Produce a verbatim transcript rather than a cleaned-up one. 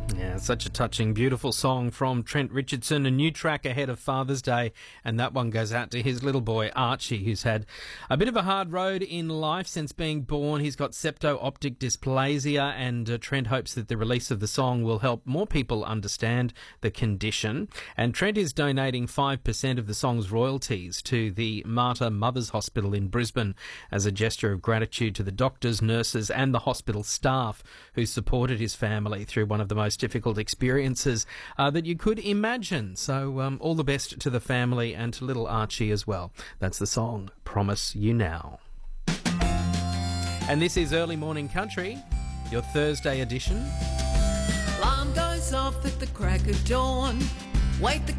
Yeah, such a touching, beautiful song from Trent Richardson, a new track ahead of Father's Day, and that one goes out to his little boy Archie, who's had a bit of a hard road in life since being born. He's got septo-optic dysplasia, and uh, Trent hopes that the release of the song will help more people understand the condition. And Trent is donating five percent of the song's royalties to the Mater Mothers Hospital in Brisbane as a gesture of gratitude to the doctors, nurses and the hospital staff who supported his family through one of the most difficult experiences uh, that you could imagine. So um, all the best to the family and to little Archie as well. That's the song, Promise You Now. And this is Early Morning Country, your Thursday edition. Alarm goes off at the crack of dawn. Wake the